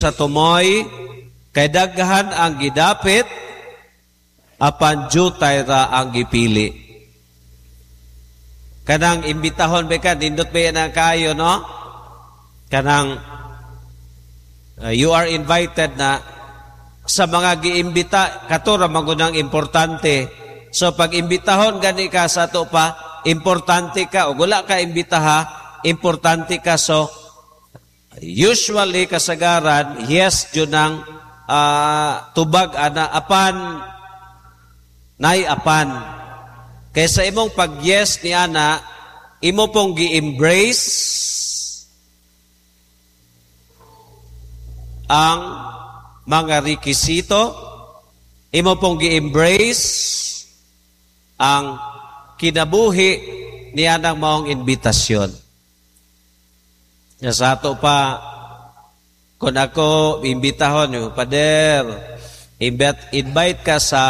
sa tumoy, kay daghan ang gidapit, apan jutay ra ang gipili. Kanang imbitahon ba ka, nindot ba yan ang kayo, no? Kanang you are invited na sa mga giimbita, katura magunang importante. So pag imbitahon gani ka sa to pa, importante ka, o wala ka imbitaha, importante ka. So usually kasagaran, yes, yun ang tubag ana apan nay apan kaysa imong pag-yes ni ana imo pong gi-embrace ang mga rekisito, imo pong gi-embrace ang kinabuhi ni anang maong imbitasyon. Sa ato pa, kung ako imbitahon yung pader, invite ka sa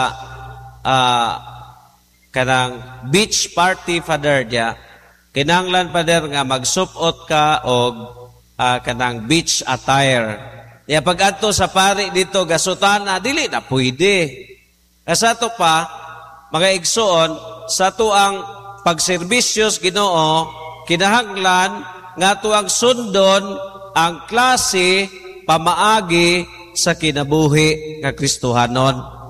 kanang beach party, Father, dia. Kinanglan, Father, nga magsupot ka o kanang beach attire. Kaya pag ato sa pari dito, gasutana, dili na pwede. Sa ato pa, mga igsoon, sa ato ang pagserbisyos Ginoo, kinahanglan nga ato ang sundon ang klase pamaagi sa kinabuhi nga Kristohanon.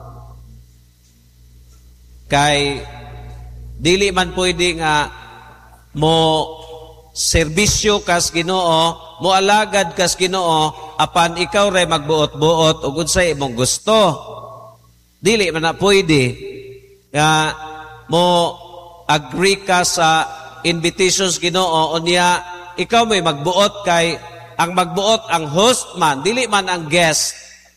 Kay dili man pwede nga mo serbisyo kas Ginoo, mo alagad kas Ginoo, apan ikaw ray magbuot-buot ug unsay imong gusto. Dili man na pwede nga mo agree ka sa invitations Ginoo unya ikaw may magbuot kay ang magbuot ang host man, dili man ang guest.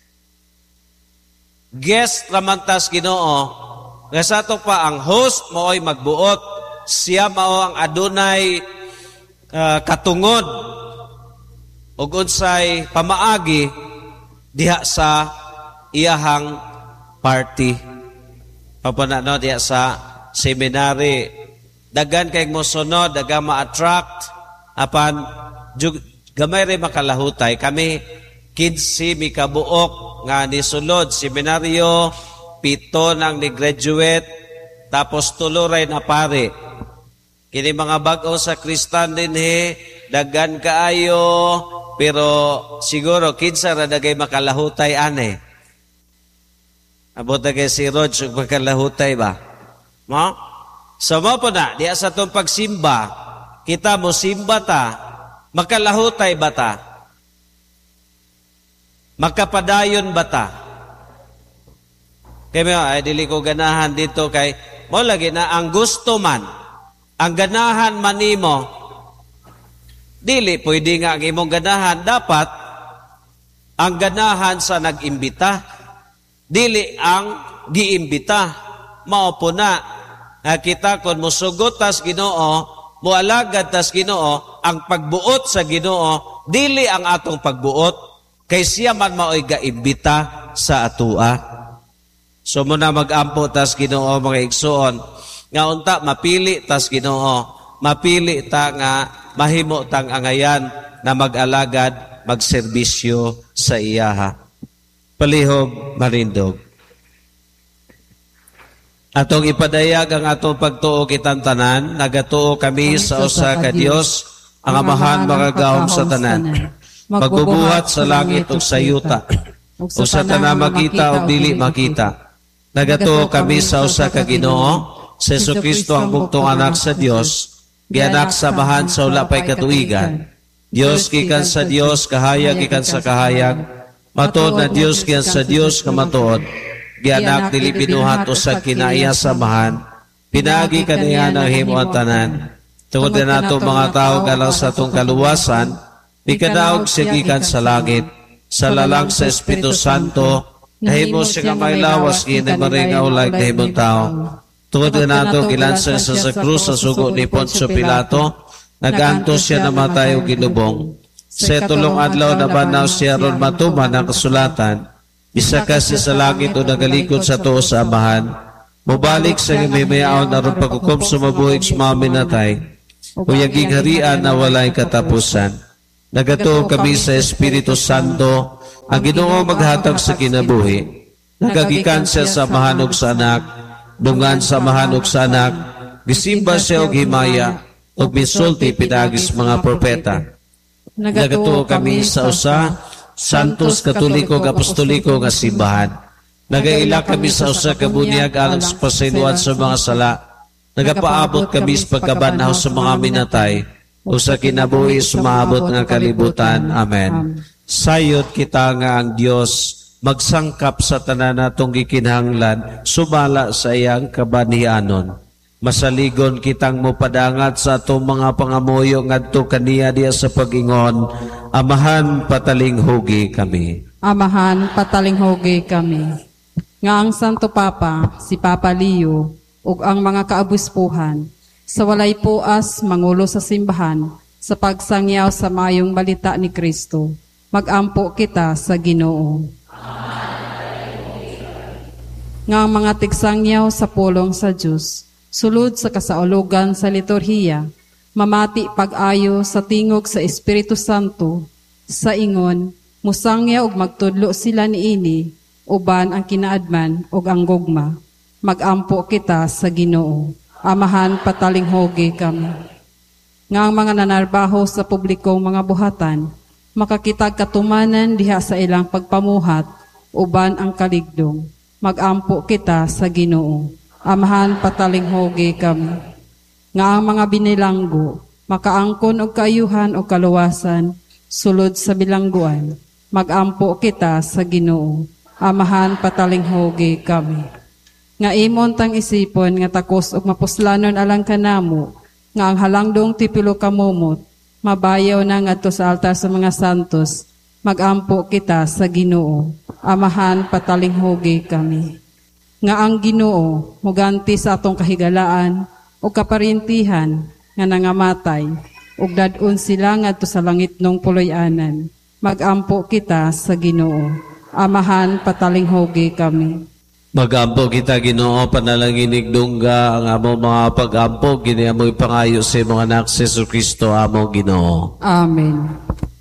Guest ramantas Ginoo. Nga sa to pa ang host mo ay magbuot, siya mao ang adunay katungod ug unsay pamaagi diha sa iyahang party. Papanano diha sa seminary, daghan kay mo sunod, daghan ma-attract, apan gamay rin makalahutay. Kami 15 mikabuok nga nisulod seminaryo, 7 nang ni-graduate, tapos tuloray na pare. Kini mga bag-o sa Kristan din daghan kaayo, pero siguro 15 ra dagay makalahutay ane. Abot na kay si Rod ug makalahutay ba? Mo? So mo po na, diya sa itong pagsimba, kita mo simba ta, makalahutay ba ta? Makapadayon ba ta? Kaya ay dili ko ganahan dito kay mo lagi na ang gusto man, ang ganahan man nimo, dili pwede nga ang imong ganahan, dapat ang ganahan sa nag-imbita, dili ang giimbita. Mao po na kita kon musugot tas Ginoo, mualagad tas Ginoo, ang pagbuot sa Ginoo dili ang atong pagbuot, kay siya man mao'y gaimbita sa atua. So muna mag-ampo tas Ginoo mga igsoon, nga unta mapili tas Ginoo, mapili ta nga mahimo tang angayan na mag-alagad, magserbisyo sa iyaha. Palihog marindog. Atong ipadayag ang atong pagtuo kitang tanan, nagatuo kami sa usa ka Dios, ang amahan magagawom sa tanan, magbubuhat sa langit ug sa yuta, ug sa tanan makita ug dili makita. Nagatuo kami sa usa ka Ginoo, sa Jesucristo ang bugtong anak sa Dios, gianak sa amahan sa wala pay katuigan. Dios gikan sa Dios, kahayag gikan sa kahayag, matuod na Dios gikan sa Dios nga matuod. Gianak dili binuhat usag kinaiya sa amahan, pinagi kaniya ng himuan tanan. Tungod na nato mga tao galang sa atong kaluwasan, mikadaog sigikan sa langit, sa lalang sa Espiritu Santo, nahimo siya may lawas ginamaring ulay kahimong tao. Tungod na nato kilansan sa krus sa sugo ni Poncio Pilato, nagantos siya namatay o ginubong. Sa tulong adlaw na banaw siya ron matuman ang kasulatan, isa kasi sa langit o nagalikod sa tuo sa amahan, mubalik sa gimimayaon na ron pagkukom sumabuhig sa mga minatay, o yaging harian na walay katapusan. Nagatuo kami sa Espiritu Santo, Ang Ginoo maghatag sa kinabuhi. Nagagikan siya sa mahanog sa anak, dungan sa mahanog sa anak, gisimba siya og himaya, og misulti pinagis mga propeta. Nagatuo kami sa usa, santos katoliko ug apostoliko nga simbahan. Nagaila kami sa usa ka bunyag alang sa pasayloan sa mga sala. Nagapaabot kami sa pagkabanaw sa mga minatay, o sa kinabuhi sumaabot nga kalibutan. Amen. Sayot kita nga ang Dios magsangkap sa tanan natong gikinahanglan, sumala sa iyang kabanihanon. Masaligon kitang mopadangat sa atong mga pangamuyo ngadto kaniya diya sa pag-ingon, Amahan patalinghugi kami. Amahan patalinghugi kami. Nga ang Santo Papa, si Papa Leo, ug ang mga kaabuspuhan, sa walay puas mangulo sa simbahan, sa pagsangyaw sa mayong balita ni Kristo, magampo kita sa Ginoo. Nga ang mga tigsangyaw sa pulong sa Diyos, sulod sa kasaulugan sa liturhiya, mamati pag-ayo sa tingog sa Espiritu Santo, sa ingon, musangyaw ug magtudlo sila niini, uban ang kinaadman ug ang gugma. Magampo kita sa Ginoo. Amahan patalinghugi kami. Nga ang mga nanarbaho sa publikong mga buhatan, makakitag katumanan diha sa ilang pagpamuhat, uban ang kaligdong. Magampo kita sa Ginoo. Amahan patalinghugi kami. Nga ang mga binilanggo, makaangkon og kaayuhan o kaluwasan, sulod sa bilangguan. Magampo kita sa Ginoo. Amahan patalinghugi kami. Nga imon tang isipon nga takos og mapuslanon alang kanamo, nga ang halangdong tipilo kamumot, mabayaw na ngadto sa altar sa mga santos, magampo kita sa Ginoo. Amahan patalinghugi kami. Nga ang Ginoo muganti sa atong kahigalaan o kaparintihan nga nangamatay, ug dadun sila ngadto sa langit nung puloy-anan. Magampo kita sa Ginoo. Amahan patalinghugi kami. Magampo kita Ginoo, panalangin dungga ang among mga pag-ampo, gini amoy pangayo sa mga anak sa Jesu Kristo, among Ginoo. Amen.